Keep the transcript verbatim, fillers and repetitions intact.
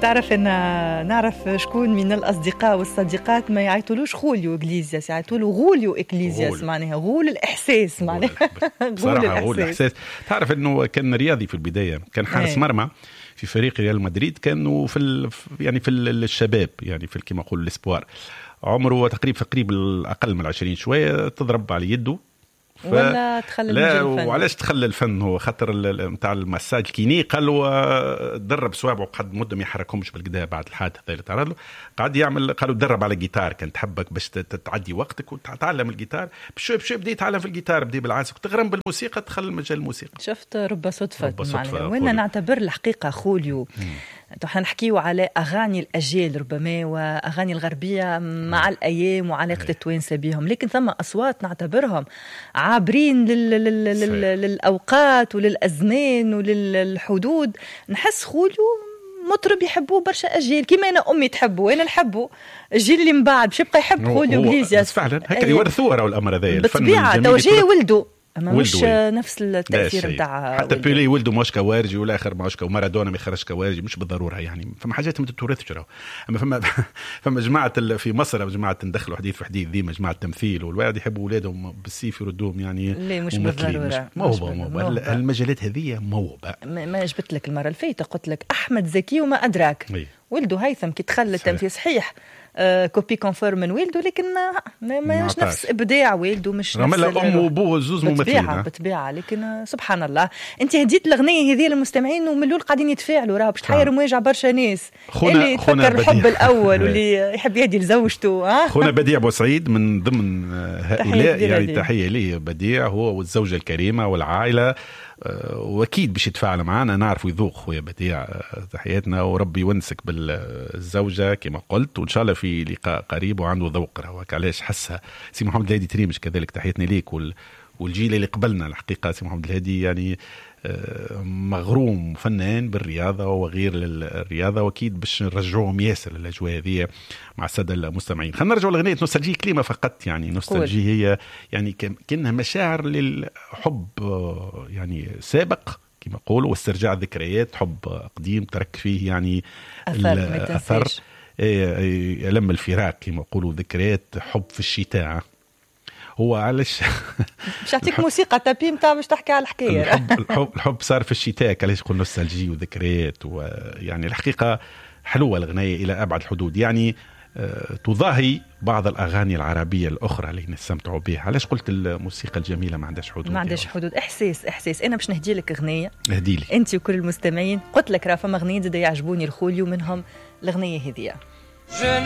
تعرف ان نعرف شكون من الاصدقاء والصديقات ما يعيطولوش خوليو إغليزياس، يعيطولوا غوليو إغليزياس، معناها غول الاحساس، معناها بصراحه غول الاحساس. تعرف انه كان رياضي في البدايه، كان حارس مرمى في فريق ريال مدريد، كانوا في ال... يعني في الشباب، يعني في كما نقول الاسبوار، عمره تقريبا تقريبا اقل من عشرين شويه، تضرب على يده ف... ولا تخلل لا الفن. وعلاش تخلل الفن؟ هو خاطر نتاع المساج كيني قال له درب صوابعه قد مده ما يحركهمش بالكدا بعد الحادث هذا اللي تعرض له، قاعد يعمل، قالوا درب على الجيتار، كان تحبك باش تعدي وقتك وتتعلم الجيتار بشوي بشوي، بدي يتعلم في الجيتار، بدي بالعازف، تغرم بالموسيقى، تدخل مجال الموسيقى. شفت رب صدفه معنا. وانا نعتبر الحقيقه خوليو احنا نحكيو على اغاني الاجيال ربما واغاني الغربيه مع الايام وعلاقه التوانسه بهم، لكن ثم اصوات نعتبرهم عابرين لل... لل... لل... للاوقات وللازمان وللحدود. نحس خوليو مطرب يحبوه برشا اجيال، كيما انا امي تحبه، انا نحبه، الجيل اللي من بعد باش يبقى يحب خوليو إغليزياس فعلا. هكا يورثوه راهو الامر هذا، بالطبيعه توجيه ولده اما مش نفس التاثير نتاع حتى بيلي ولده مش كوارجي والاخر مش كو مارادونا ما يخرجش كوارجي، مش بالضروره يعني، فما حاجات ما تتورثش راهو. اما فما فما جماعه في مصر جماعه ندخلوا حديث في حديث ذي جماعه تمثيل، والواحد يحبوا اولادهم بالسيف يردوهم يعني. لا مش بالضروره، موهبه موهبه المجالات هذه موهبه. ما جبت لك المره الفايته قلت لك احمد زكي وما ادراك، ولده هيثم كي دخل التمثيل صحيح آه كوبي كونفيرم من والده، لكن ما ما مش نفس ابداع والده، مش نفس امه وابوه زوز ممثلين بطبيعه بطبيعه. لكن آه سبحان الله انت هديت الاغنيه هذه للمستمعين ومن الاول قاعدين يتفاعلوا، راه باش تحير مواجع برشا ناس اللي تفكر الحب الاول واللي يحب يهدي لزوجته. ها خونا بديع بوسعيد من ضمن هؤلاء، يعني تحيه ليه بديع، هو والزوجه الكريمه والعائله، واكيد باش يتفاعل معنا، نعرف يذوق خويا بديع، تحياتنا وربي يونسك بالزوجه كما قلت، وان شاء الله في لقاء قريب وعنده ذوق راهوك. علاش حسها سي محمد الهادي تريمش كذلك، تحياتنا ليك والجيل اللي قبلنا. الحقيقه سي محمد الهادي يعني مغروم فنان بالرياضه وغير الرياضه، واكيد باش نرجعوهم ياسر الاجواء هذه مع الساده المستمعين. خلينا نرجعوا لغنيه نوستالجي، كلمه فقط يعني. نوستالجي هي يعني كأنها مشاعر للحب يعني سابق كما يقولوا، واسترجاع ذكريات حب قديم ترك فيه يعني الاثر، ألم الفراق كما يقولوا، ذكريات حب في الشتاء. هو علاش مش أعطيك موسيقى تابي متاع باش تحكي على الحكاية. الحب, الحب, الحب صار في الشتاء، علاش قلنا نوستالجي وذكريات، ويعني الحقيقة حلوة الغنية إلى أبعد الحدود، يعني تضاهي بعض الأغاني العربية الأخرى اللي نستمتعوا بها. علاش قلت الموسيقى الجميلة ما عندهاش حدود؟ ما عندهاش حدود، إحساس إحساس. أنا باش نهدي لك أغنية، اهدي لي أنت وكل المستمعين. قلت لك راه فما أغنية زاد يعجبوني الخوليو، منهم الأغنية هذه.